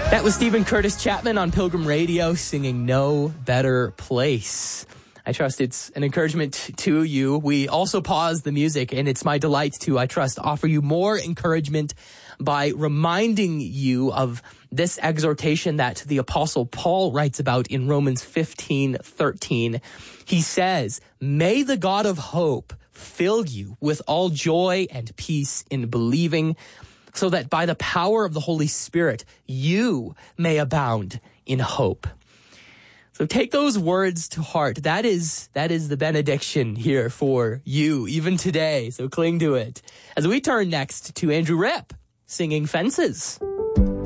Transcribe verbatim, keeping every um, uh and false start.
That was Stephen Curtis Chapman on Pilgrim Radio singing No Better Place. I trust it's an encouragement to you. We also pause the music, and it's my delight to, I trust, offer you more encouragement by reminding you of this exhortation that the Apostle Paul writes about in Romans fifteen thirteen. He says, "May the God of hope fill you with all joy and peace in believing, so that by the power of the Holy Spirit, you may abound in hope." So take those words to heart. That is, that is the benediction here for you, even today. So cling to it. As we turn next to Andrew Ripp singing Fences.